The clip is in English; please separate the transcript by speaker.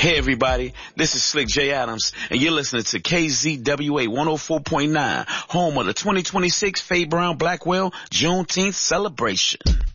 Speaker 1: Hey everybody, this is Slick J. Adams, and you're listening to KZWA 104.9, home of the 2026 Faye Brown Blackwell Juneteenth celebration.